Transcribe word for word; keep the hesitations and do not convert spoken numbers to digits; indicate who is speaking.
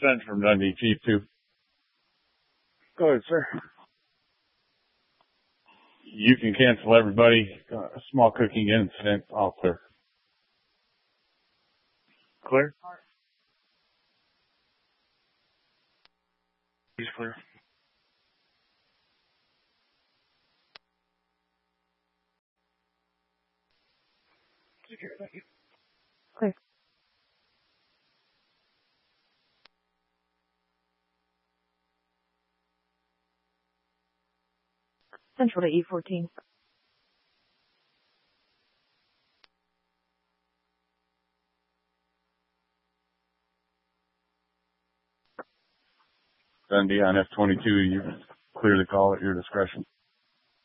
Speaker 1: Sent from Dundee, Chief two.
Speaker 2: Go ahead, sir.
Speaker 1: You can cancel everybody. Uh, small cooking incident, all clear.
Speaker 2: Clear? He's clear. Secure, thank you.
Speaker 3: Clear. Central to E fourteen.
Speaker 1: Dundee on F twenty-two, you can clear the call at your discretion.